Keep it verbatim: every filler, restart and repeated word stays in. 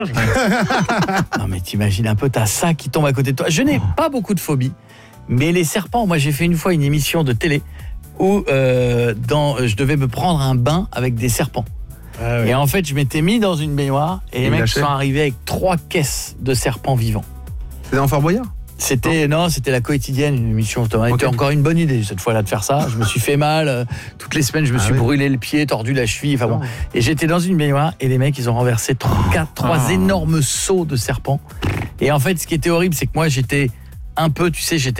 Non mais t'imagines un peu, t'as ça qui tombe à côté de toi. Je n'ai pas beaucoup de phobie, mais les serpents, moi j'ai fait une fois une émission de télé où euh, dans, je devais me prendre un bain avec des serpents. Ah oui. Et en fait, je m'étais mis dans une baignoire et Et les il mecs lâchait. sont arrivés avec trois caisses de serpents vivants. C'est dans Fort Boyard? C'était non, c'était la quotidienne, une émission. C'était Ok. encore une bonne idée cette fois-là de faire ça. Je me suis fait mal euh, toutes les semaines. Je me Ah suis oui. brûlé le pied, tordu la cheville. Enfin bon. Et j'étais dans une baignoire et les mecs ils ont renversé trois, quatre, trois Ah. énormes seaux de serpents. Et en fait, ce qui était horrible, c'est que moi j'étais un peu, tu sais, j'étais